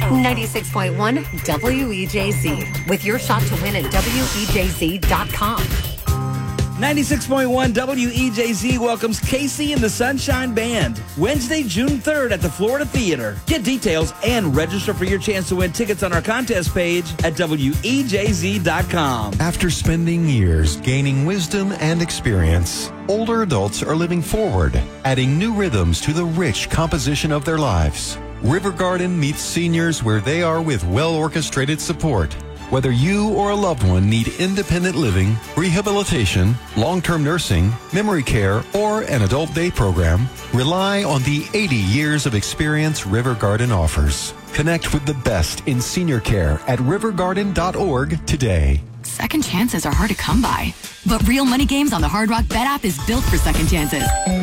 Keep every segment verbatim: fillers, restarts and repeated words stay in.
ninety-six point one W E J Z with your shot to win at W E J Z dot com. ninety-six point one W E J Z welcomes Casey and the Sunshine Band Wednesday, June third at the Florida Theater. Get details and register for your chance to win tickets on our contest page at W E J Z dot com. After spending years gaining wisdom and experience, older adults are living forward, adding new rhythms to the rich composition of their lives. River Garden meets seniors where they are with well-orchestrated support. Whether you or a loved one need independent living, rehabilitation, long-term nursing, memory care, or an adult day program, rely on the eighty years of experience River Garden offers. Connect with the best in senior care at river garden dot org today. Second chances are hard to come by, but Real Money Games on the Hard Rock Bet app is built for second chances.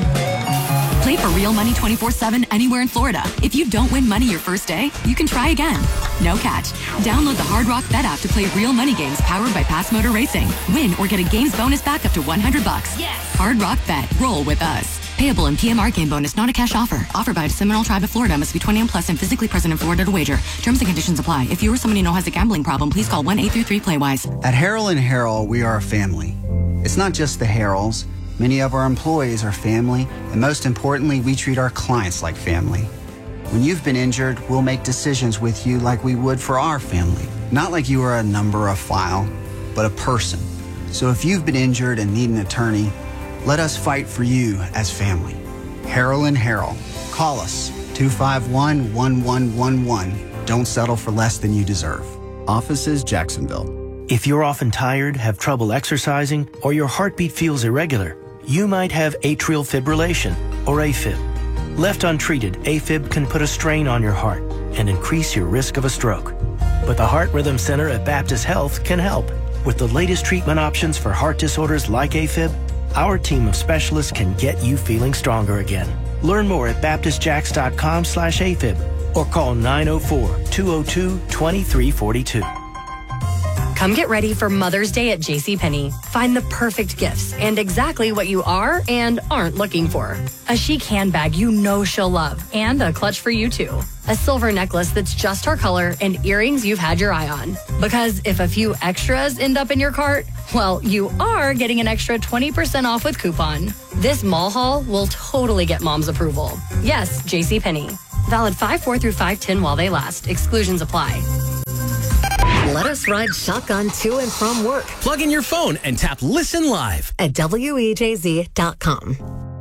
Play for real money twenty-four seven anywhere in Florida. If you don't win money your first day, you can try again. No catch. Download the Hard Rock Bet app to play real money games powered by Pass Motor Racing. Win or get a games bonus back up to one hundred bucks. Yes. Hard Rock Bet. Roll with us. Payable in P M R game bonus, not a cash offer. Offered by the Seminole Tribe of Florida. Must be twenty-one plus and physically present in Florida to wager. Terms and conditions apply. If you or someone you know has a gambling problem, please call one eight three three play wise. At Harrell and Harrell, we are a family. It's not just the Harrells. Many of our employees are family, and most importantly, we treat our clients like family. When you've been injured, we'll make decisions with you like we would for our family. Not like you are a number, a file, but a person. So if you've been injured and need an attorney, let us fight for you as family. Harrell and Harrell. Call us, two five one, one one one one. Don't settle for less than you deserve. Offices, Jacksonville. If you're often tired, have trouble exercising, or your heartbeat feels irregular, you might have atrial fibrillation, or AFib. Left untreated, AFib can put a strain on your heart and increase your risk of a stroke. But the Heart Rhythm Center at Baptist Health can help. With the latest treatment options for heart disorders like AFib, our team of specialists can get you feeling stronger again. Learn more at baptist jacks dot com slash AFib or call nine oh four, two oh two, two three four two. Come get ready for Mother's Day at JCPenney. Find the perfect gifts and exactly what you are and aren't looking for. A chic handbag you know she'll love and a clutch for you too. A silver necklace that's just her color and earrings you've had your eye on. Because if a few extras end up in your cart, well, you are getting an extra twenty percent off with coupon. This mall haul will totally get mom's approval. Yes, JCPenney. Valid five four through five ten while they last. Exclusions apply. Let us ride shotgun to and from work Plug in your phone and tap Listen Live at W E J Z dot com.